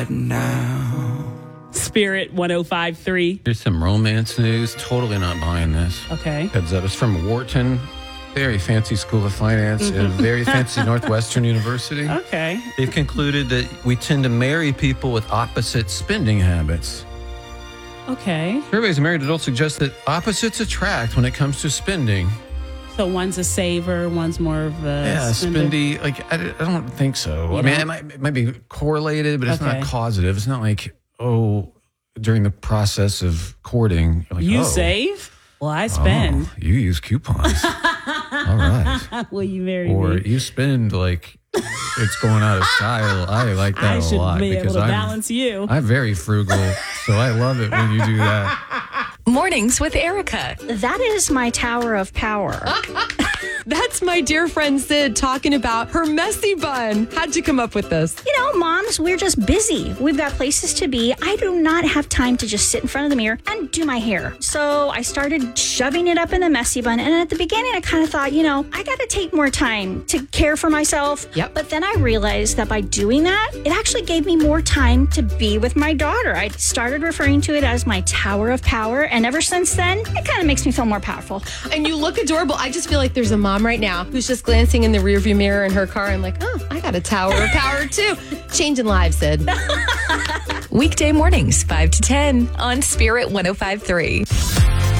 now. Spirit 105.3. Here's some romance news. Totally not buying this. Okay. Heads up. It's from Wharton. Very fancy school of finance and very fancy Northwestern University. Okay. They've concluded that we tend to marry people with opposite spending habits. Okay. Surveys of married adults suggest that opposites attract when it comes to spending. So one's a saver, one's more of a spender. Spendy. Like, I don't think so. I mean, it might be correlated, but it's not causative. It's not like, during the process of courting. Like, you save? Well, I spend. Oh, you use coupons. All right. Will you marry or me? You spend like it's going out of style. I like that a lot. I should be able to balance you. I'm very frugal, so I love it when you do that. Mornings with Erica. That is my tower of power. That's my dear friend Sid talking about her messy bun. How'd you come up with this? You know, moms, we're just busy. We've got places to be. I do not have time to just sit in front of the mirror and do my hair. So I started shoving it up in the messy bun. And at the beginning, I kind of thought, I got to take more time to care for myself. Yep. But then I realized that by doing that, it actually gave me more time to be with my daughter. I started referring to it as my tower of power. And ever since then, it kind of makes me feel more powerful. And you look adorable. I just feel like there's a mom right now who's just glancing in the rearview mirror in her car and like, oh, I got a tower of power too. Changing lives, Sid. Weekday mornings, 5 to 10 on Spirit 105.3.